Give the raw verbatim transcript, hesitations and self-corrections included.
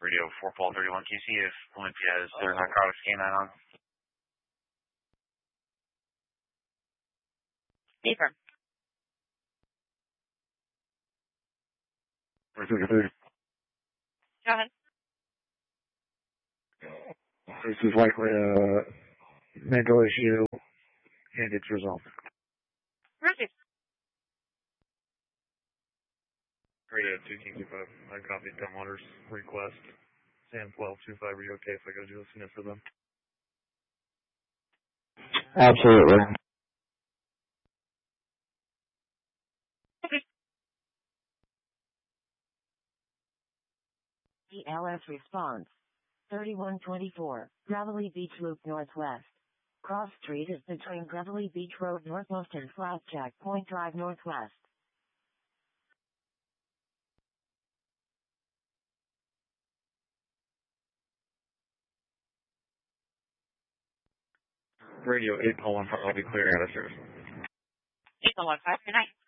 Radio four Paul thirty-one. Can you see if Olympia has their narcotics canine on? Deeper. Go ahead. This is likely a mental issue, and it's resolved. Roger. Radio two King two five. I copied Tumwater's request. Sam twelve two five. Are you okay if I go do a sniff for them? Absolutely. E L S response. thirty-one twenty-four, Gravelly Beach Loop Northwest. Cross Street is between Gravelly Beach Road Northwest and Flapjack Point Drive Northwest. Radio eight Paul one five. I'll be clearing out of service. eight one five. Good night.